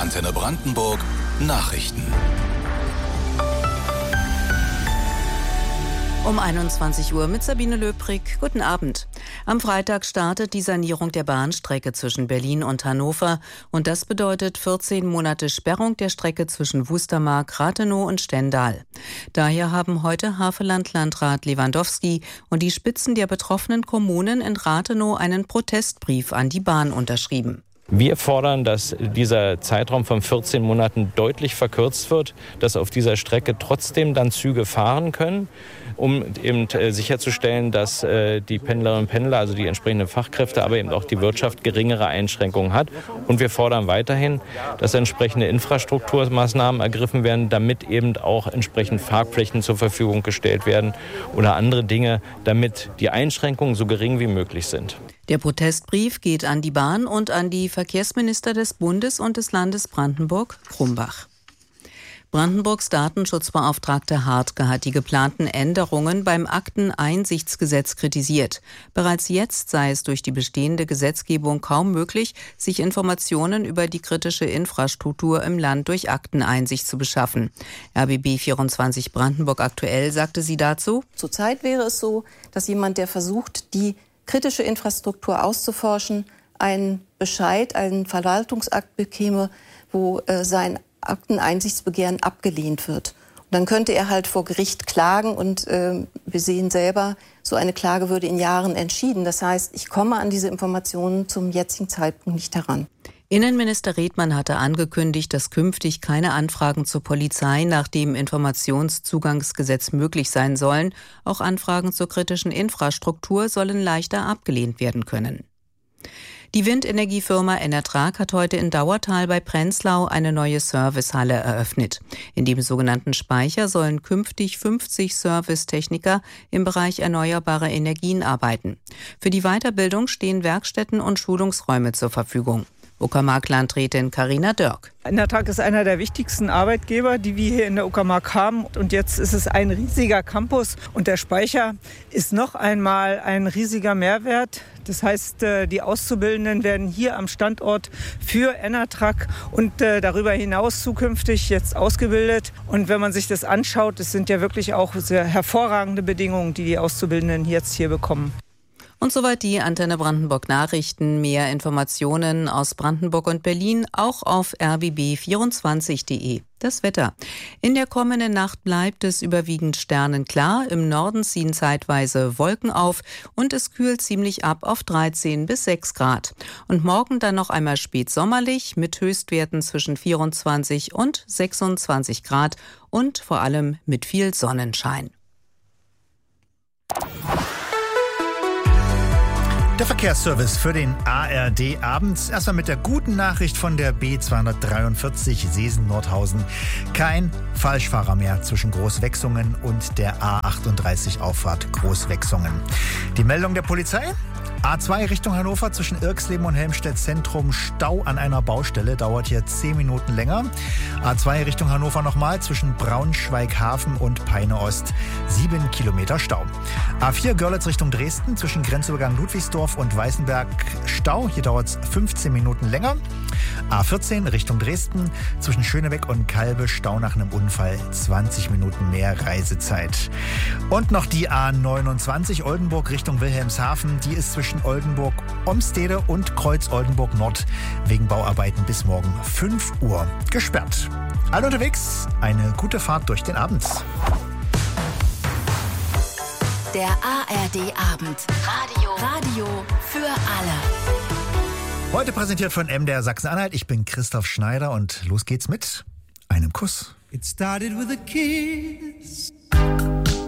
Antenne Brandenburg Nachrichten. Um 21 Uhr mit Sabine Löbrig. Guten Abend. Am Freitag startet die Sanierung der Bahnstrecke zwischen Berlin und Hannover. Und das bedeutet 14 Monate Sperrung der Strecke zwischen Wustermark, Rathenow und Stendal. Daher haben heute Havelland-Landrat Lewandowski und die Spitzen der betroffenen Kommunen in Rathenow einen Protestbrief an die Bahn unterschrieben. Wir fordern, dass dieser Zeitraum von 14 Monaten deutlich verkürzt wird, dass auf dieser Strecke trotzdem dann Züge fahren können, um eben sicherzustellen, dass die Pendlerinnen und Pendler, also die entsprechenden Fachkräfte, aber eben auch die Wirtschaft geringere Einschränkungen hat. Und wir fordern weiterhin, dass entsprechende Infrastrukturmaßnahmen ergriffen werden, damit eben auch entsprechend Parkflächen zur Verfügung gestellt werden oder andere Dinge, damit die Einschränkungen so gering wie möglich sind. Der Protestbrief geht an die Bahn und an die Verkehrsminister des Bundes und des Landes Brandenburg, Krumbach. Brandenburgs Datenschutzbeauftragte Hartke hat die geplanten Änderungen beim Akteneinsichtsgesetz kritisiert. Bereits jetzt sei es durch die bestehende Gesetzgebung kaum möglich, sich Informationen über die kritische Infrastruktur im Land durch Akteneinsicht zu beschaffen. RBB24 Brandenburg aktuell sagte sie dazu: Zurzeit wäre es so, dass jemand, der versucht, die kritische Infrastruktur auszuforschen, einen Bescheid, einen Verwaltungsakt bekäme, wo sein Akteneinsichtsbegehren abgelehnt wird. Und dann könnte er halt vor Gericht klagen und wir sehen selber, so eine Klage würde in Jahren entschieden. Das heißt, ich komme an diese Informationen zum jetzigen Zeitpunkt nicht heran. Innenminister Redmann hatte angekündigt, dass künftig keine Anfragen zur Polizei nach dem Informationszugangsgesetz möglich sein sollen. Auch Anfragen zur kritischen Infrastruktur sollen leichter abgelehnt werden können. Die Windenergiefirma Enertrag hat heute in Dauertal bei Prenzlau eine neue Servicehalle eröffnet. In dem sogenannten Speicher sollen künftig 50 Servicetechniker im Bereich erneuerbare Energien arbeiten. Für die Weiterbildung stehen Werkstätten und Schulungsräume zur Verfügung. Uckermark-Landrätin Carina Dörk. Enertrag ist einer der wichtigsten Arbeitgeber, die wir hier in der Uckermark haben. Und jetzt ist es ein riesiger Campus und der Speicher ist noch einmal ein riesiger Mehrwert. Das heißt, die Auszubildenden werden hier am Standort für Enertrag und darüber hinaus zukünftig jetzt ausgebildet. Und wenn man sich das anschaut, es sind ja wirklich auch sehr hervorragende Bedingungen, die die Auszubildenden jetzt hier bekommen. Und soweit die Antenne Brandenburg Nachrichten. Mehr Informationen aus Brandenburg und Berlin auch auf rbb24.de. Das Wetter. In der kommenden Nacht bleibt es überwiegend sternenklar. Im Norden ziehen zeitweise Wolken auf und es kühlt ziemlich ab auf 13 bis 6 Grad. Und morgen dann noch einmal spätsommerlich mit Höchstwerten zwischen 24 und 26 Grad und vor allem mit viel Sonnenschein. Der Verkehrsservice für den ARD abends. Erstmal mit der guten Nachricht von der B243 Seesen-Nordhausen. Kein Falschfahrer mehr zwischen Großwechsungen und der A38 Auffahrt Großwechsungen. Die Meldung der Polizei? A2 Richtung Hannover zwischen Irxleben und Helmstedt Zentrum. Stau an einer Baustelle, dauert hier 10 Minuten länger. A2 Richtung Hannover nochmal zwischen Braunschweig-Hafen und Peine Ost. 7 Kilometer Stau. A4 Görlitz Richtung Dresden zwischen Grenzübergang Ludwigsdorf und Weißenberg. Stau, hier dauert es 15 Minuten länger. A14 Richtung Dresden zwischen Schönebeck und Kalbe. Stau nach einem Unfall, 20 Minuten mehr Reisezeit. Und noch die A29 Oldenburg Richtung Wilhelmshaven. Die ist zwischen Oldenburg-Omstede und Kreuz-Oldenburg-Nord wegen Bauarbeiten bis morgen 5 Uhr gesperrt. Alle unterwegs, eine gute Fahrt durch den Abend. Der ARD-Abend. Radio für alle. Heute präsentiert von MDR Sachsen-Anhalt. Ich bin Christoph Schneider und los geht's mit einem Kuss. It started with a kiss.